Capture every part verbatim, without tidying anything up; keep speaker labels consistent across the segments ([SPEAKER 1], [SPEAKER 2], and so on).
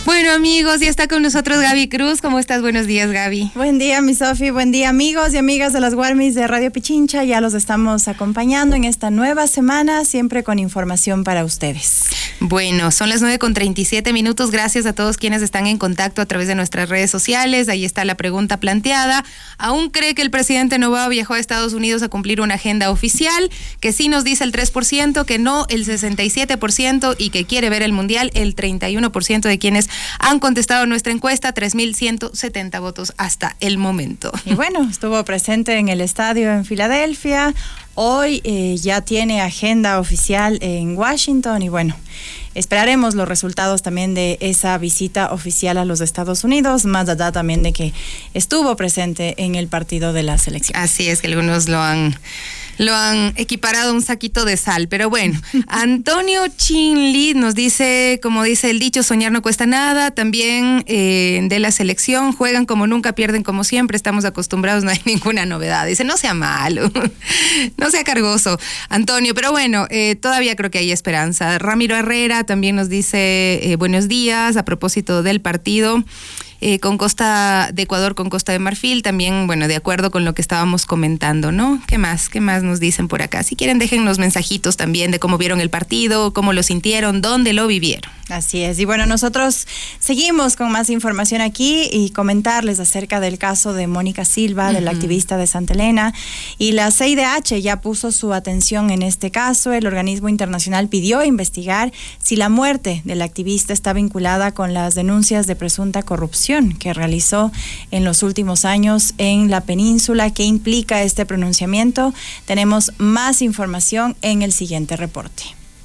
[SPEAKER 1] Bueno, amigos, ya está con nosotros Gaby Cruz. ¿Cómo estás? Buenos días, Gaby.
[SPEAKER 2] Buen día, mi Sofi. Buen día, amigos y amigas de las Warmis de Radio Pichincha. Ya los estamos acompañando en esta nueva semana, siempre con información para ustedes.
[SPEAKER 1] Bueno, son las nueve con treinta y siete minutos. Gracias a todos quienes están en contacto a través de nuestras redes sociales. Ahí está la pregunta planteada. ¿Aún cree que el presidente Noboa viajó a Estados Unidos a cumplir una agenda oficial? Que sí nos dice el tres por ciento, que no el sesenta y siete por ciento y que quiere ver el Mundial el treinta y uno por ciento de quienes han contestado nuestra encuesta, tres mil ciento setenta votos hasta el momento.
[SPEAKER 2] Y bueno, estuvo presente en el estadio en Filadelfia. Hoy eh, ya tiene agenda oficial en Washington y bueno, esperaremos los resultados también de esa visita oficial a los Estados Unidos, más allá también de que estuvo presente en el partido de la selección.
[SPEAKER 1] Así es, que algunos lo han... Lo han equiparado a un saquito de sal, pero bueno, Antonio Chinli nos dice, como dice el dicho, soñar no cuesta nada, también eh, de la selección, juegan como nunca, pierden como siempre, estamos acostumbrados, no hay ninguna novedad. Dice, no sea malo, no sea cargoso, Antonio, pero bueno, eh, todavía creo que hay esperanza. Ramiro Herrera también nos dice, eh, buenos días, a propósito del partido. Eh, con Costa de Ecuador, con Costa de Marfil, también, bueno, de acuerdo con lo que estábamos comentando, ¿no? ¿Qué más? ¿Qué más nos dicen por acá? Si quieren, dejen los mensajitos también de cómo vieron el partido, cómo lo sintieron, dónde lo vivieron.
[SPEAKER 2] Así es, y bueno, nosotros seguimos con más información aquí y comentarles acerca del caso de Mónica Silva, uh-huh. de la activista de Santa Elena, y la C I D H ya puso su atención en este caso. El organismo internacional pidió investigar si la muerte de la activista está vinculada con las denuncias de presunta corrupción que realizó en los últimos años en la península. ¿Qué implica este pronunciamiento? Tenemos más información en el siguiente reporte.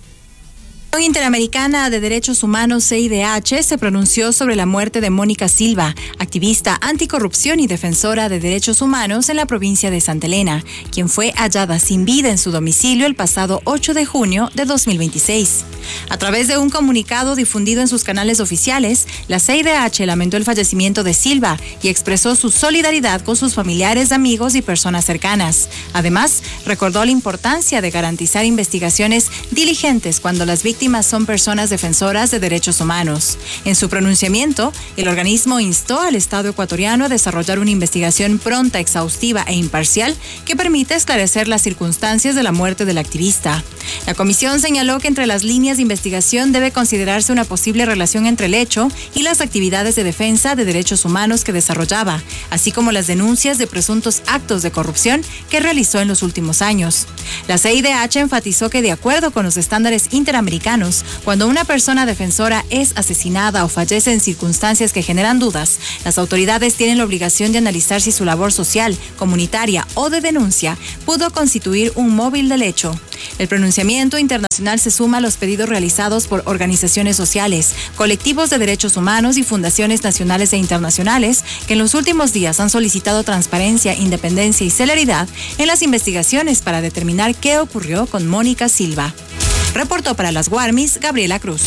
[SPEAKER 2] La Unión Interamericana de Derechos Humanos, C I D H, se pronunció sobre la muerte de Mónica Silva, activista anticorrupción y defensora de derechos humanos en la provincia de Santa Elena, quien fue hallada sin vida en su domicilio el pasado ocho de junio de dos mil veintiséis. A través de un comunicado difundido en sus canales oficiales, la C I D H lamentó el fallecimiento de Silva y expresó su solidaridad con sus familiares, amigos y personas cercanas. Además, recordó la importancia de garantizar investigaciones diligentes cuando las víctimas son personas defensoras de derechos humanos. En su pronunciamiento, el organismo instó al Estado ecuatoriano a desarrollar una investigación pronta, exhaustiva e imparcial que permita esclarecer las circunstancias de la muerte del activista. La comisión señaló que entre las líneas de investigación debe considerarse una posible relación entre el hecho y las actividades de defensa de derechos humanos que desarrollaba, así como las denuncias de presuntos actos de corrupción que realizó en los últimos años. La C I D H enfatizó que, de acuerdo con los estándares interamericanos, cuando una persona defensora es asesinada o fallece en circunstancias que generan dudas, las autoridades tienen la obligación de analizar si su labor social, comunitaria o de denuncia pudo constituir un móvil del hecho. El pronunciamiento internacional se suma a los pedidos realizados por organizaciones sociales, colectivos de derechos humanos y fundaciones nacionales e internacionales que en los últimos días han solicitado transparencia, independencia y celeridad en las investigaciones para determinar qué ocurrió con Mónica Silva. Reportó para las Warmis, Gabriela Cruz.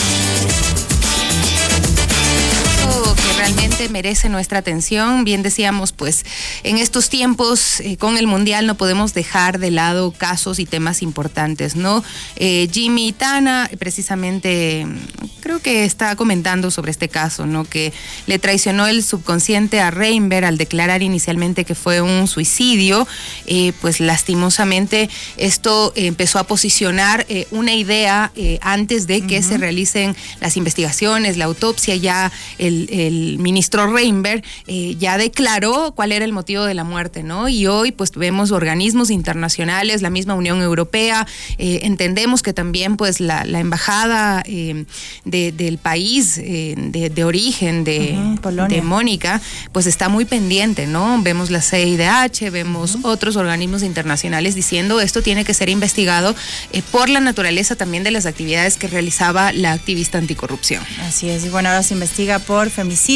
[SPEAKER 1] Que realmente merece nuestra atención. Bien decíamos, pues en estos tiempos eh, con el Mundial no podemos dejar de lado casos y temas importantes, ¿no? Eh, Jimmy Tana precisamente creo que está comentando sobre este caso, ¿no? Que le traicionó el subconsciente a Reinberg al declarar inicialmente que fue un suicidio. Eh, pues lastimosamente esto eh, empezó a posicionar eh, una idea eh, antes de que uh-huh. se realicen las investigaciones, la autopsia. Ya el, el ministro Reinberg eh, ya declaró cuál era el motivo de la muerte, ¿no? Y hoy pues vemos organismos internacionales, la misma Unión Europea, eh, entendemos que también pues la, la embajada eh, de, del país eh, de, de origen de, uh-huh, de Mónica, pues está muy pendiente, ¿no? Vemos la C I D H, vemos uh-huh. otros organismos internacionales diciendo esto tiene que ser investigado eh, por la naturaleza también de las actividades que realizaba la activista anticorrupción.
[SPEAKER 2] Así es, y bueno, ahora se investiga por femicidio, pero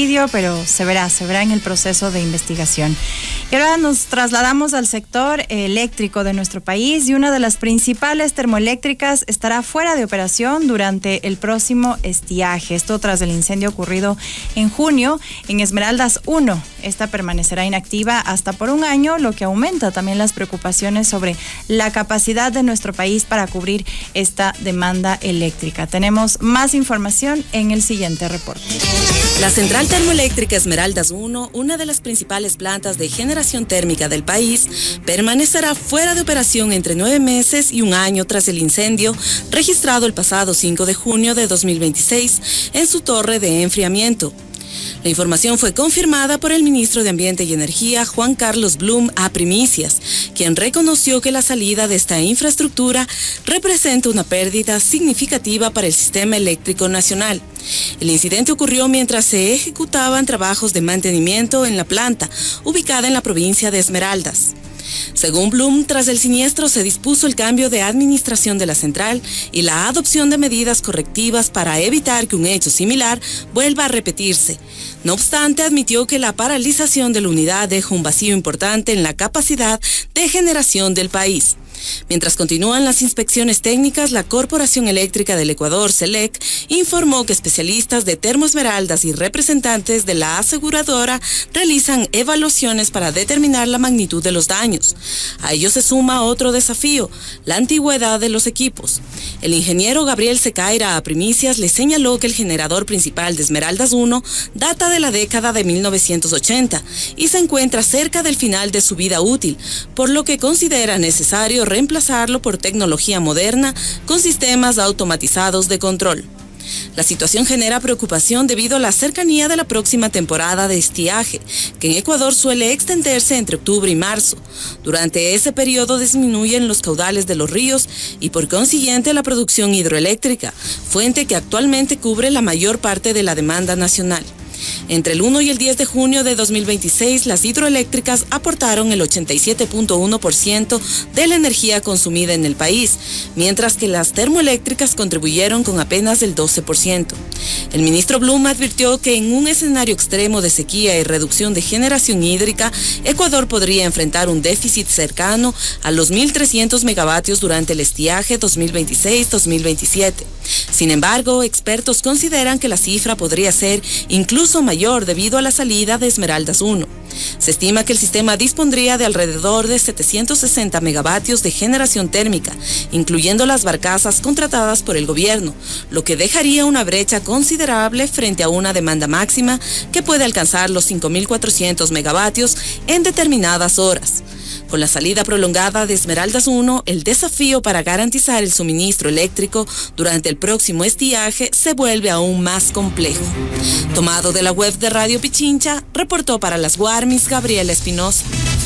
[SPEAKER 2] pero se verá, se verá en el proceso de investigación. Y ahora nos trasladamos al sector eléctrico de nuestro país y una de las principales termoeléctricas estará fuera de operación durante el próximo estiaje. Esto tras el incendio ocurrido en junio en Esmeraldas uno. Esta permanecerá inactiva hasta por un año, lo que aumenta también las preocupaciones sobre la capacidad de nuestro país para cubrir esta demanda eléctrica. Tenemos más información en el siguiente reporte.
[SPEAKER 3] La central termoeléctrica Esmeraldas uno, una de las principales plantas de generación térmica del país, permanecerá fuera de operación entre nueve meses y un año tras el incendio registrado el pasado cinco de junio de dos mil veintiséis en su torre de enfriamiento. La información fue confirmada por el ministro de Ambiente y Energía, Juan Carlos Blum, a Primicias, quien reconoció que la salida de esta infraestructura representa una pérdida significativa para el sistema eléctrico nacional. El incidente ocurrió mientras se ejecutaban trabajos de mantenimiento en la planta, ubicada en la provincia de Esmeraldas. Según Blum, tras el siniestro se dispuso el cambio de administración de la central y la adopción de medidas correctivas para evitar que un hecho similar vuelva a repetirse. No obstante, admitió que la paralización de la unidad deja un vacío importante en la capacidad de generación del país. Mientras continúan las inspecciones técnicas, la Corporación Eléctrica del Ecuador, CELEC, informó que especialistas de Termoesmeraldas y representantes de la aseguradora realizan evaluaciones para determinar la magnitud de los daños. A ello se suma otro desafío, la antigüedad de los equipos. El ingeniero Gabriel Secaira a Primicias le señaló que el generador principal de Esmeraldas uno data de la década de mil novecientos ochenta y se encuentra cerca del final de su vida útil, por lo que considera necesario reemplazarlo por tecnología moderna con sistemas automatizados de control. La situación genera preocupación debido a la cercanía de la próxima temporada de estiaje, que en Ecuador suele extenderse entre octubre y marzo. Durante ese periodo disminuyen los caudales de los ríos y por consiguiente la producción hidroeléctrica, fuente que actualmente cubre la mayor parte de la demanda nacional. Entre el uno y el diez de junio de dos mil veintiséis, las hidroeléctricas aportaron el ochenta y siete punto uno por ciento de la energía consumida en el país, mientras que las termoeléctricas contribuyeron con apenas el doce por ciento. El ministro Blum advirtió que en un escenario extremo de sequía y reducción de generación hídrica, Ecuador podría enfrentar un déficit cercano a los mil trescientos megavatios durante el estiaje dos mil veintiséis dos mil veintisiete. Sin embargo, expertos consideran que la cifra podría ser incluso mayor debido a la salida de Esmeraldas uno. Se estima que el sistema dispondría de alrededor de setecientos sesenta megavatios de generación térmica, incluyendo las barcazas contratadas por el gobierno, lo que dejaría una brecha considerable frente a una demanda máxima que puede alcanzar los cinco mil cuatrocientos megavatios en determinadas horas. Con la salida prolongada de Esmeraldas uno, el desafío para garantizar el suministro eléctrico durante el próximo estiaje se vuelve aún más complejo. Tomado de la web de Radio Pichincha, reportó para las Guarmis Gabriela Espinosa.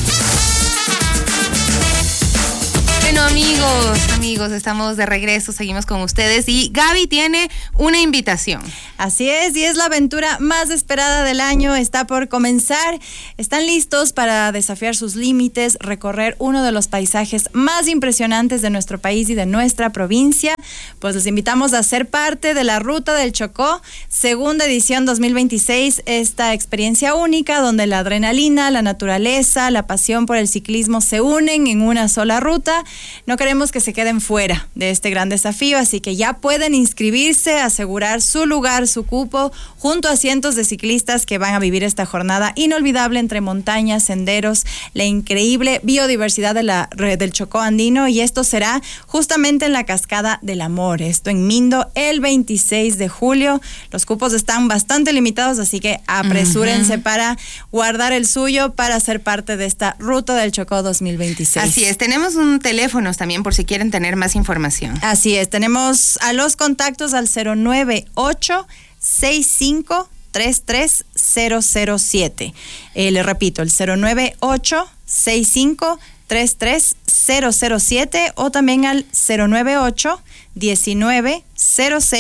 [SPEAKER 1] Bueno, amigos, amigos, estamos de regreso, seguimos con ustedes y Gaby tiene una invitación.
[SPEAKER 2] Así es, y es la aventura más esperada del año, está por comenzar. Están listos para desafiar sus límites, recorrer uno de los paisajes más impresionantes de nuestro país y de nuestra provincia. Pues les invitamos a ser parte de la Ruta del Chocó, segunda edición dos mil veintiséis, esta experiencia única donde la adrenalina, la naturaleza, la pasión por el ciclismo se unen en una sola ruta. No queremos que se queden fuera de este gran desafío, así que ya pueden inscribirse, asegurar su lugar, su cupo, junto a cientos de ciclistas que van a vivir esta jornada inolvidable entre montañas, senderos, la increíble biodiversidad de la, del Chocó andino, y esto será justamente en la Cascada del Amor, esto en Mindo, el veintiséis de julio. Los cupos están bastante limitados, así que apresúrense uh-huh. para guardar el suyo para ser parte de esta Ruta del Chocó dos mil veintiséis.
[SPEAKER 1] Así es, tenemos un teléfonos también por si quieren tener más información.
[SPEAKER 2] Así es, tenemos a los contactos al cero nueve ocho seis cinco tres tres cero cero siete. Eh, le repito, el cero nueve ocho seis cinco tres tres cero cero siete o también al cero nueve ocho diecinueve cero seis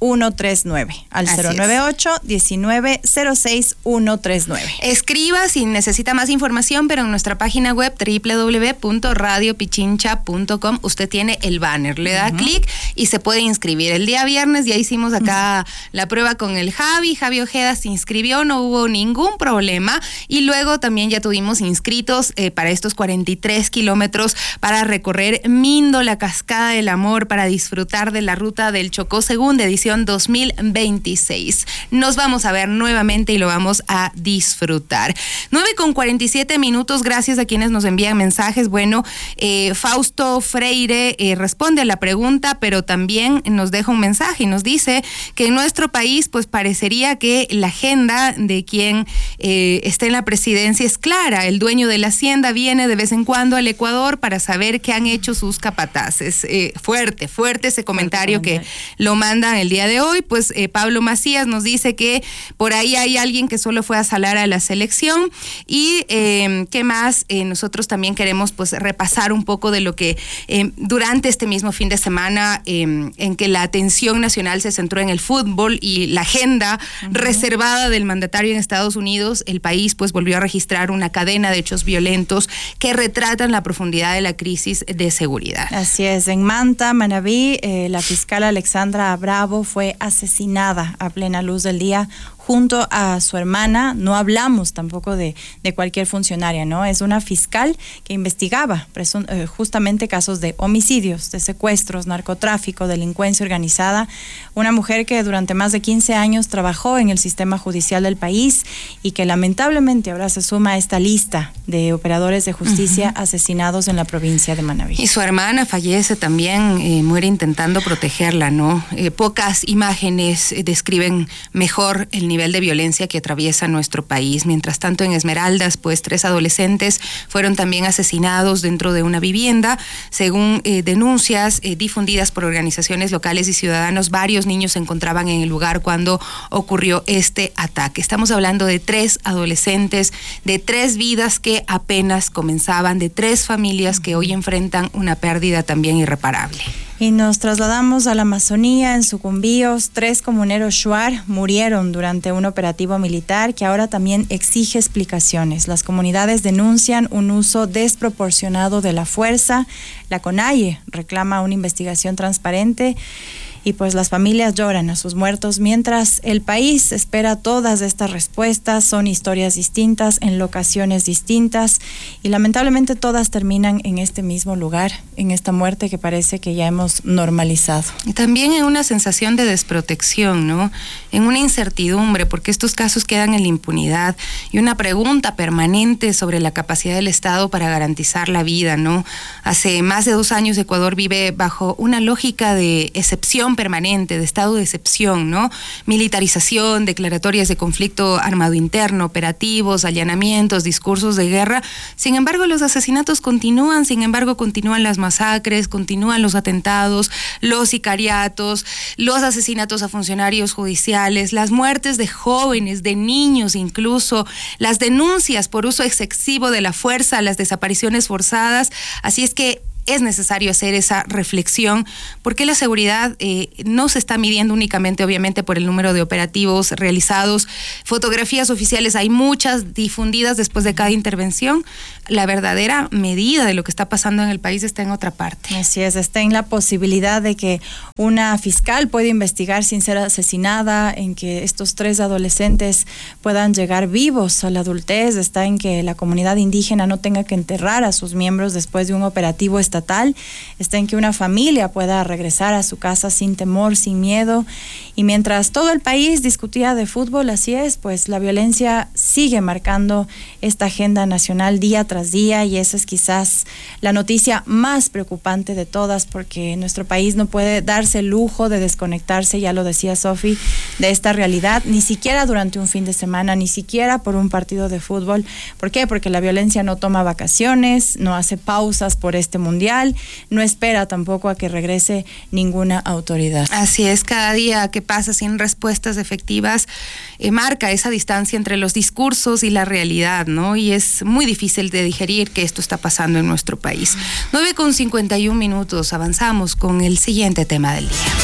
[SPEAKER 2] uno tres nueve, al
[SPEAKER 1] Así
[SPEAKER 2] cero nueve ocho, diecinueve, cero seis, uno tres nueve.
[SPEAKER 1] Escriba si necesita más información, pero en nuestra página web doble u doble u doble u punto radio pichincha punto com usted tiene el banner, le da uh-huh. clic y se puede inscribir. El día viernes ya hicimos acá uh-huh. la prueba con el Javi, Javi Ojeda se inscribió, no hubo ningún problema, y luego también ya tuvimos inscritos eh, para estos cuarenta y tres kilómetros para recorrer Mindo, la Cascada del Amor, para disfrutar de la ruta del Chocó, segunda edición dos mil veintiséis. Nos vamos a ver nuevamente y lo vamos a disfrutar. nueve con cuarenta y siete minutos, gracias a quienes nos envían mensajes. Bueno, eh, Fausto Freire eh, responde a la pregunta, pero también nos deja un mensaje y nos dice que en nuestro país pues parecería que la agenda de quien eh, está en la presidencia es clara. El dueño de la hacienda viene de vez en cuando al Ecuador para saber qué han hecho sus capataces. Eh, fuerte, fuerte ese comentario fuerte, que lo mandan el día de hoy. Pues eh, Pablo Macías nos dice que por ahí hay alguien que solo fue a salar a la selección. Y eh, qué más, eh, nosotros también queremos pues repasar un poco de lo que eh, durante este mismo fin de semana eh, en que la atención nacional se centró en el fútbol y la agenda uh-huh. reservada del mandatario en Estados Unidos, el país pues volvió a registrar una cadena de hechos violentos que retratan la profundidad de la crisis de seguridad.
[SPEAKER 2] Así es, en Manta, Manabí, eh, la fiscal Alexandra Bravo fue asesinada a plena luz del día junto a su hermana. No hablamos tampoco de, de cualquier funcionaria, ¿no? Es una fiscal que investigaba presun- eh, justamente casos de homicidios, de secuestros, narcotráfico, delincuencia organizada. Una mujer que durante más de quince años trabajó en el sistema judicial del país y que lamentablemente ahora se suma a esta lista de operadores de justicia uh-huh. asesinados en la provincia de Manabí.
[SPEAKER 1] Y su hermana fallece también, eh, muere intentando protegerla, ¿no? Eh, pocas imágenes eh, describen mejor el nivel de violencia que atraviesa nuestro país. Mientras tanto, en Esmeraldas, pues tres adolescentes fueron también asesinados dentro de una vivienda. Según eh, denuncias eh, difundidas por organizaciones locales y ciudadanos, varios niños se encontraban en el lugar cuando ocurrió este ataque. Estamos hablando de tres adolescentes, de tres vidas que apenas comenzaban, de tres familias que hoy enfrentan una pérdida también irreparable.
[SPEAKER 2] Y nos trasladamos a la Amazonía. En Sucumbíos, tres comuneros shuar murieron durante un operativo militar que ahora también exige explicaciones. Las comunidades denuncian un uso desproporcionado de la fuerza. La CONAIE reclama una investigación transparente. Y pues las familias lloran a sus muertos mientras el país espera todas estas respuestas. Son historias distintas, en locaciones distintas y lamentablemente todas terminan en este mismo lugar, en esta muerte que parece que ya hemos normalizado.
[SPEAKER 1] Y también en una sensación de desprotección, ¿no? En una incertidumbre, porque estos casos quedan en la impunidad, y una pregunta permanente sobre la capacidad del Estado para garantizar la vida, ¿no? Hace más de dos años Ecuador vive bajo una lógica de excepción permanente, de estado de excepción, ¿no? Militarización, declaratorias de conflicto armado interno, operativos, allanamientos, discursos de guerra. Sin embargo, los asesinatos continúan, sin embargo, continúan las masacres, continúan los atentados, los sicariatos, los asesinatos a funcionarios judiciales, las muertes de jóvenes, de niños incluso, las denuncias por uso excesivo de la fuerza, las desapariciones forzadas. Así es que es necesario hacer esa reflexión, porque la seguridad eh, no se está midiendo únicamente, obviamente, por el número de operativos realizados. Fotografías oficiales hay muchas difundidas después de cada intervención. La verdadera medida de lo que está pasando en el país está en otra parte.
[SPEAKER 2] Así es, está en la posibilidad de que una fiscal pueda investigar sin ser asesinada, en que estos tres adolescentes puedan llegar vivos a la adultez, está en que la comunidad indígena no tenga que enterrar a sus miembros después de un operativo estatal, está en que una familia pueda regresar a su casa sin temor, sin miedo. Y mientras todo el país discutía de fútbol, así es, pues la violencia sigue marcando esta agenda nacional día tras día, y esa es quizás la noticia más preocupante de todas, porque nuestro país no puede darse el lujo de desconectarse, ya lo decía Sofi, de esta realidad, ni siquiera durante un fin de semana, ni siquiera por un partido de fútbol. ¿Por qué? Porque la violencia no toma vacaciones, no hace pausas por este mundial, no espera tampoco a que regrese ninguna autoridad.
[SPEAKER 1] Así es, cada día que pasa sin respuestas efectivas eh, marca esa distancia entre los discursos y la realidad, ¿no? Y es muy difícil de digerir que esto está pasando en nuestro país. nueve con cincuenta y un minutos, avanzamos con el siguiente tema del día.